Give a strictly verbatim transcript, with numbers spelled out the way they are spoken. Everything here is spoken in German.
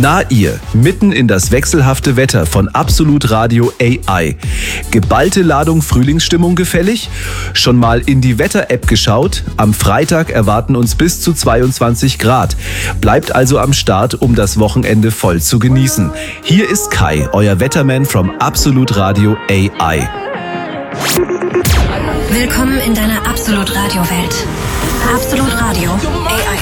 Na ihr, mitten in das wechselhafte Wetter von Absolut Radio A I. Geballte Ladung Frühlingsstimmung gefällig? Schon mal in die Wetter-App geschaut? Am Freitag erwarten uns bis zu zweiundzwanzig Grad. Bleibt also am Start, um das Wochenende voll zu genießen. Hier ist Kai, euer Wetterman from Absolut Radio A I. Willkommen in deiner Absolut Radio Welt. Absolut Radio A I.